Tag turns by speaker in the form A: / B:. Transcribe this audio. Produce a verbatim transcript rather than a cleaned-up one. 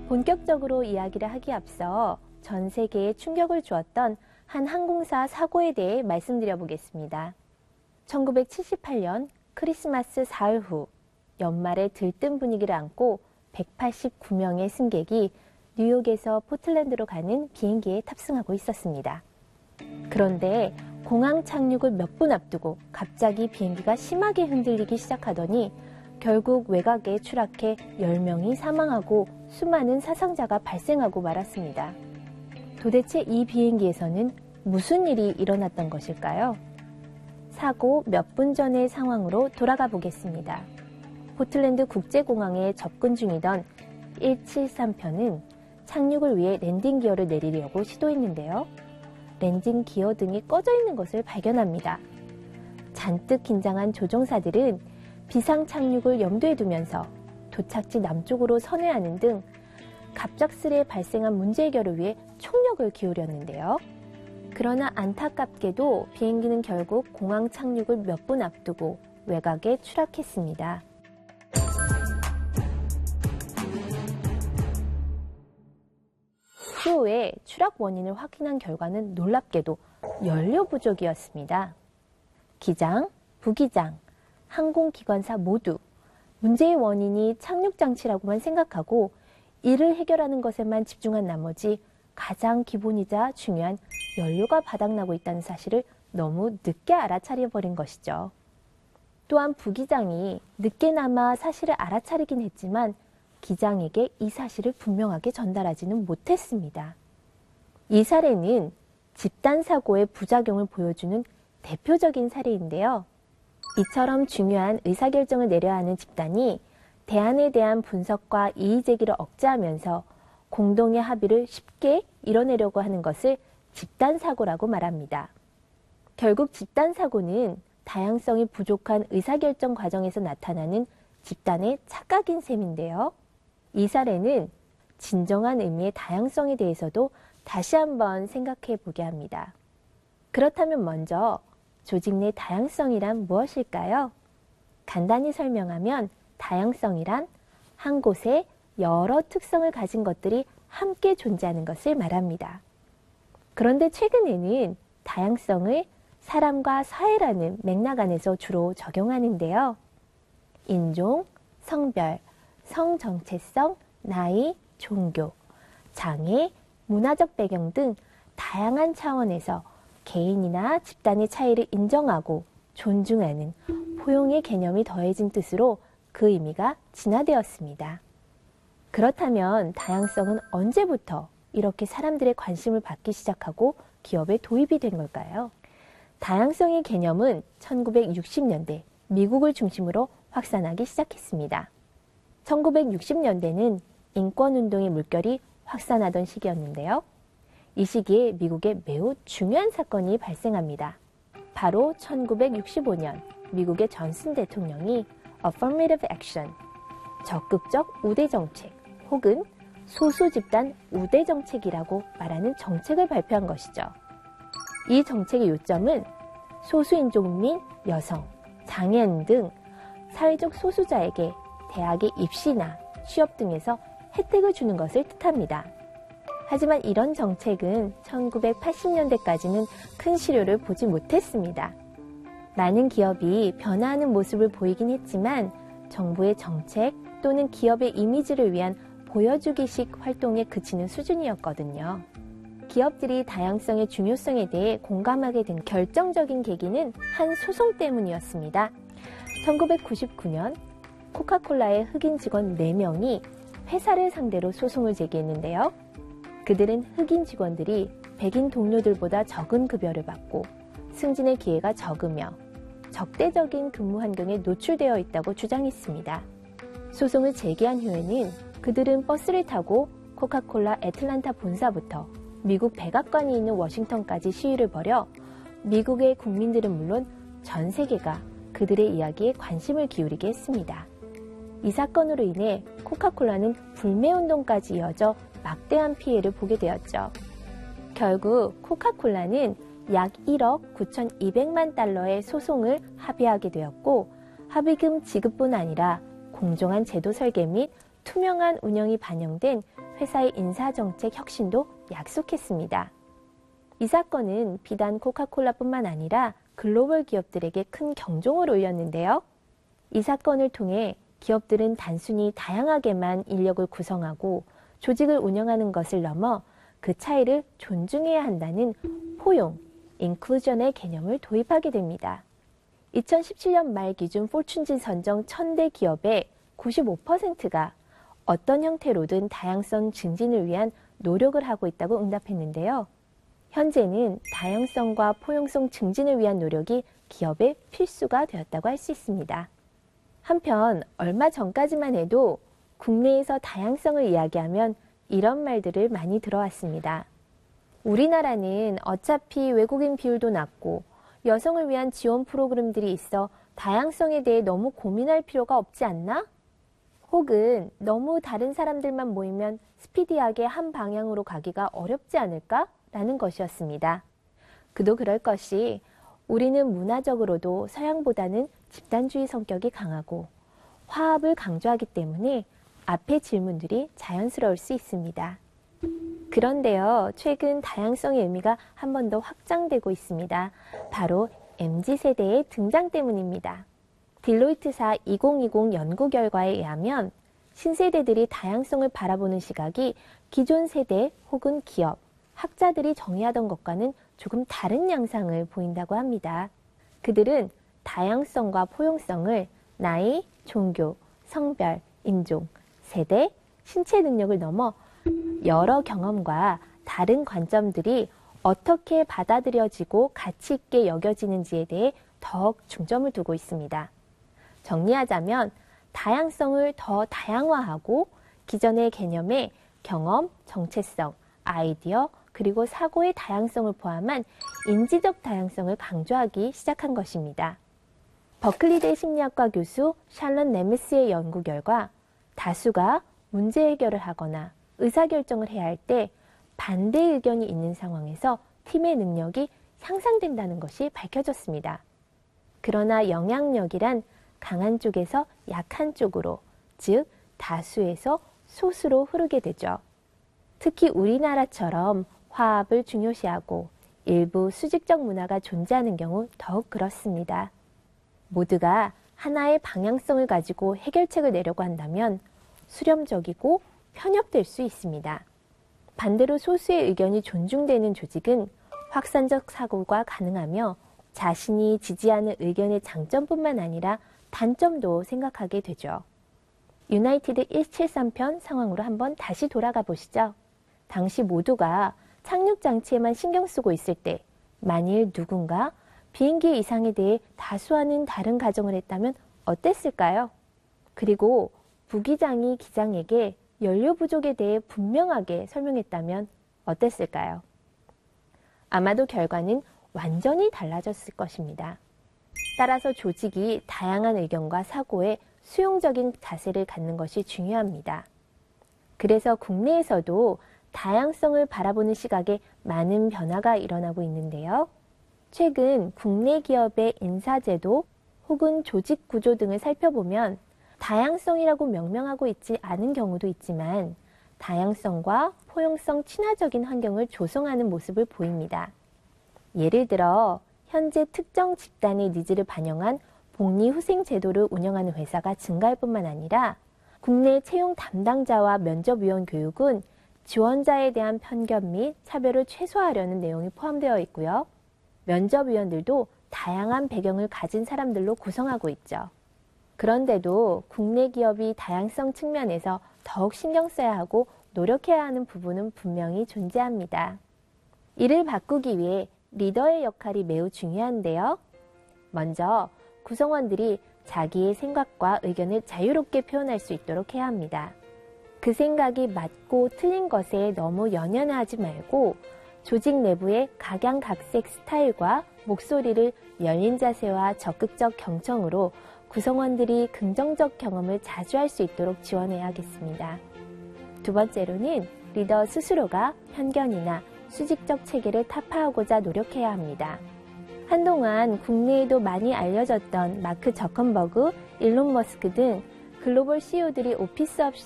A: 본격적으로 이야기를 하기에 앞서 전 세계에 충격을 주었던 한 항공사 사고에 대해 말씀드려 보겠습니다. 천구백칠십팔 년 크리스마스 사흘 후 연말에 들뜬 분위기를 안고 백팔십구 명의 승객이 뉴욕에서 포틀랜드로 가는 비행기에 탑승하고 있었습니다. 그런데 공항 착륙을 몇 분 앞두고 갑자기 비행기가 심하게 흔들리기 시작하더니 결국 외곽에 추락해 열 명이 사망하고 수많은 사상자가 발생하고 말았습니다. 도대체 이 비행기에서는 무슨 일이 일어났던 것일까요? 사고 몇 분 전의 상황으로 돌아가 보겠습니다. 포틀랜드 국제공항에 접근 중이던 일칠삼 편은 착륙을 위해 랜딩 기어를 내리려고 시도했는데요. 랜딩 기어 등이 꺼져 있는 것을 발견합니다. 잔뜩 긴장한 조종사들은 비상 착륙을 염두에 두면서 도착지 남쪽으로 선회하는 등 갑작스레 발생한 문제 해결을 위해 총력을 기울였는데요. 그러나 안타깝게도 비행기는 결국 공항 착륙을 몇 분 앞두고 외곽에 추락했습니다. 추후에 추락 원인을 확인한 결과는 놀랍게도 연료 부족이었습니다. 기장, 부기장, 항공기관사 모두 문제의 원인이 착륙장치라고만 생각하고 이를 해결하는 것에만 집중한 나머지 가장 기본이자 중요한 연료가 바닥나고 있다는 사실을 너무 늦게 알아차려버린 것이죠. 또한 부기장이 늦게나마 사실을 알아차리긴 했지만 기장에게 이 사실을 분명하게 전달하지는 못했습니다. 이 사례는 집단 사고의 부작용을 보여주는 대표적인 사례인데요. 이처럼 중요한 의사결정을 내려야 하는 집단이 대안에 대한 분석과 이의제기를 억제하면서 공동의 합의를 쉽게 이뤄내려고 하는 것을 집단사고라고 말합니다. 결국 집단사고는 다양성이 부족한 의사결정 과정에서 나타나는 집단의 착각인 셈인데요. 이 사례는 진정한 의미의 다양성에 대해서도 다시 한번 생각해 보게 합니다. 그렇다면 먼저 조직 내 다양성이란 무엇일까요? 간단히 설명하면 다양성이란 한 곳에 여러 특성을 가진 것들이 함께 존재하는 것을 말합니다. 그런데 최근에는 다양성을 사람과 사회라는 맥락 안에서 주로 적용하는데요. 인종, 성별, 성정체성, 나이, 종교, 장애, 문화적 배경 등 다양한 차원에서 개인이나 집단의 차이를 인정하고 존중하는 포용의 개념이 더해진 뜻으로 그 의미가 진화되었습니다. 그렇다면 다양성은 언제부터 이렇게 사람들의 관심을 받기 시작하고 기업에 도입이 된 걸까요? 다양성의 개념은 천구백육십 년대 미국을 중심으로 확산하기 시작했습니다. 천구백육십 년대는 인권운동의 물결이 확산하던 시기였는데요. 이 시기에 미국에 매우 중요한 사건이 발생합니다. 바로 천구백육십오 년 미국의 존슨 대통령이 Affirmative Action, 적극적 우대 정책 혹은 소수 집단 우대 정책이라고 말하는 정책을 발표한 것이죠. 이 정책의 요점은 소수인종민, 여성, 장애인 등 사회적 소수자에게 대학의 입시나 취업 등에서 혜택을 주는 것을 뜻합니다. 하지만 이런 정책은 천구백팔십 년대까지는 큰 실효를 보지 못했습니다. 많은 기업이 변화하는 모습을 보이긴 했지만 정부의 정책 또는 기업의 이미지를 위한 보여주기식 활동에 그치는 수준이었거든요. 기업들이 다양성의 중요성에 대해 공감하게 된 결정적인 계기는 한 소송 때문이었습니다. 천구백구십구 년 코카콜라의 흑인 직원 네 명이 회사를 상대로 소송을 제기했는데요. 그들은 흑인 직원들이 백인 동료들보다 적은 급여를 받고 승진의 기회가 적으며 적대적인 근무 환경에 노출되어 있다고 주장했습니다. 소송을 제기한 후에는 그들은 버스를 타고 코카콜라 애틀란타 본사부터 미국 백악관이 있는 워싱턴까지 시위를 벌여 미국의 국민들은 물론 전 세계가 그들의 이야기에 관심을 기울이게 했습니다. 이 사건으로 인해 코카콜라는 불매운동까지 이어져 막대한 피해를 보게 되었죠. 결국 코카콜라는 약 일억 구천이백만 달러의 소송을 합의하게 되었고 합의금 지급뿐 아니라 공정한 제도 설계 및 투명한 운영이 반영된 회사의 인사정책 혁신도 약속했습니다. 이 사건은 비단 코카콜라뿐만 아니라 글로벌 기업들에게 큰 경종을 울렸는데요. 이 사건을 통해 기업들은 단순히 다양하게만 인력을 구성하고 조직을 운영하는 것을 넘어 그 차이를 존중해야 한다는 포용, 인클루전의 개념을 도입하게 됩니다. 이천십칠 년 말 기준 포춘지 선정 천 대 기업의 구십오 퍼센트가 어떤 형태로든 다양성 증진을 위한 노력을 하고 있다고 응답했는데요. 현재는 다양성과 포용성 증진을 위한 노력이 기업의 필수가 되었다고 할 수 있습니다. 한편 얼마 전까지만 해도 국내에서 다양성을 이야기하면 이런 말들을 많이 들어왔습니다. 우리나라는 어차피 외국인 비율도 낮고 여성을 위한 지원 프로그램들이 있어 다양성에 대해 너무 고민할 필요가 없지 않나? 혹은 너무 다른 사람들만 모이면 스피디하게 한 방향으로 가기가 어렵지 않을까? 라는 것이었습니다. 그도 그럴 것이 우리는 문화적으로도 서양보다는 집단주의 성격이 강하고 화합을 강조하기 때문에 앞의 질문들이 자연스러울 수 있습니다. 그런데요, 최근 다양성의 의미가 한 번 더 확장되고 있습니다. 바로 엠지 세대의 등장 때문입니다. 딜로이트사 이천이십 연구 결과에 의하면 신세대들이 다양성을 바라보는 시각이 기존 세대 혹은 기업, 학자들이 정의하던 것과는 조금 다른 양상을 보인다고 합니다. 그들은 다양성과 포용성을 나이, 종교, 성별, 인종, 세대, 신체 능력을 넘어 여러 경험과 다른 관점들이 어떻게 받아들여지고 가치 있게 여겨지는지에 대해 더욱 중점을 두고 있습니다. 정리하자면 다양성을 더 다양화하고 기존의 개념에 경험, 정체성, 아이디어, 그리고 사고의 다양성을 포함한 인지적 다양성을 강조하기 시작한 것입니다. 버클리대 심리학과 교수 샬론 네메스의 연구 결과 다수가 문제 해결을 하거나 의사결정을 해야 할 때 반대 의견이 있는 상황에서 팀의 능력이 향상된다는 것이 밝혀졌습니다. 그러나 영향력이란 강한 쪽에서 약한 쪽으로, 즉 다수에서 소수로 흐르게 되죠. 특히 우리나라처럼 화합을 중요시하고 일부 수직적 문화가 존재하는 경우 더욱 그렇습니다. 모두가 하나의 방향성을 가지고 해결책을 내려고 한다면 수렴적이고 편협될 수 있습니다. 반대로 소수의 의견이 존중되는 조직은 확산적 사고가 가능하며 자신이 지지하는 의견의 장점뿐만 아니라 단점도 생각하게 되죠. 유나이티드 백칠십삼 편 상황으로 한번 다시 돌아가 보시죠. 당시 모두가 착륙 장치에만 신경 쓰고 있을 때 만일 누군가 비행기의 이상에 대해 다수와는 다른 가정을 했다면 어땠을까요? 그리고 부기장이 기장에게 연료 부족에 대해 분명하게 설명했다면 어땠을까요? 아마도 결과는 완전히 달라졌을 것입니다. 따라서 조직이 다양한 의견과 사고에 수용적인 자세를 갖는 것이 중요합니다. 그래서 국내에서도 다양성을 바라보는 시각에 많은 변화가 일어나고 있는데요. 최근 국내 기업의 인사제도 혹은 조직 구조 등을 살펴보면 다양성이라고 명명하고 있지 않은 경우도 있지만 다양성과 포용성 친화적인 환경을 조성하는 모습을 보입니다. 예를 들어 현재 특정 집단의 니즈를 반영한 복리후생 제도를 운영하는 회사가 증가할 뿐만 아니라 국내 채용 담당자와 면접위원 교육은 지원자에 대한 편견 및 차별을 최소화하려는 내용이 포함되어 있고요. 면접위원들도 다양한 배경을 가진 사람들로 구성하고 있죠. 그런데도 국내 기업이 다양성 측면에서 더욱 신경 써야 하고 노력해야 하는 부분은 분명히 존재합니다. 이를 바꾸기 위해 리더의 역할이 매우 중요한데요. 먼저 구성원들이 자기의 생각과 의견을 자유롭게 표현할 수 있도록 해야 합니다. 그 생각이 맞고 틀린 것에 너무 연연하지 말고 조직 내부의 각양각색 스타일과 목소리를 열린 자세와 적극적 경청으로 구성원들이 긍정적 경험을 자주 할 수 있도록 지원해야 하겠습니다. 두 번째로는 리더 스스로가 편견이나 수직적 체계를 타파하고자 노력해야 합니다. 한동안 국내에도 많이 알려졌던 마크 저컨버그, 일론 머스크 등 글로벌 씨이오들이 오피스 없이